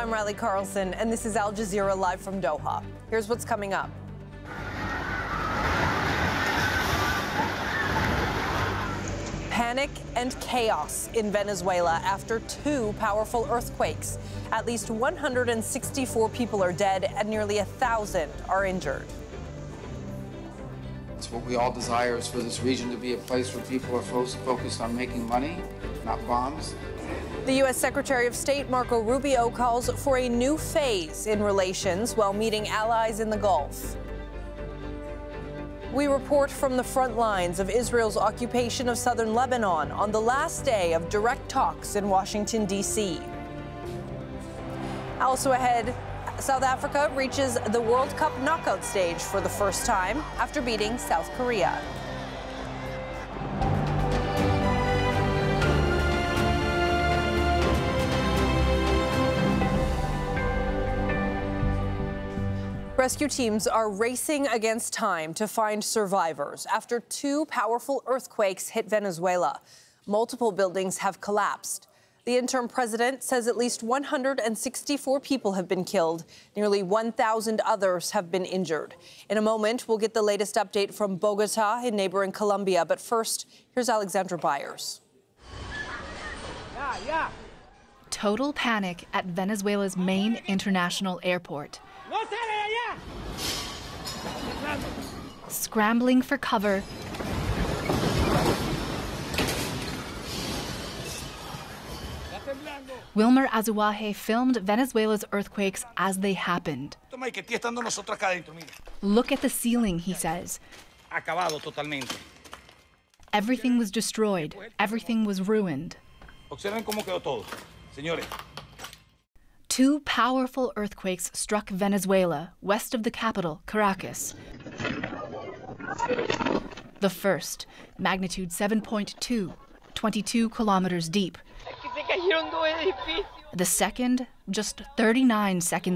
I'm Riley Carlson, and this is Al Jazeera live from Doha. Here's what's coming up. Panic and chaos in Venezuela after two powerful earthquakes. At least 164 people are dead and nearly 1,000 are injured. It's what we all desire, is for this region to be a place where people are focused on making money, not bombs. The U.S. Secretary of State Marco Rubio calls for a new phase in relations while meeting allies in the Gulf. We report from the front lines of Israel's occupation of southern Lebanon on the last day of direct talks in Washington, D.C. Also ahead, South Africa reaches the World Cup knockout stage for the first time after beating South Korea. Rescue teams are racing against time to find survivors after two powerful earthquakes hit Venezuela. Multiple buildings have collapsed. The interim president says at least 164 people have been killed. Nearly 1,000 others have been injured. In a moment, we'll get the latest update from Bogota in neighboring Colombia. But first, here's Alexandra Byers. Total panic at Venezuela's main international airport. Scrambling for cover, Wilmer Azuaje filmed Venezuela's earthquakes as they happened. Look at the ceiling, he says. Everything was destroyed. Everything was ruined. Two powerful earthquakes struck Venezuela, west of the capital, Caracas. The first, magnitude 7.2, 22 kilometers deep. The second, just 39 seconds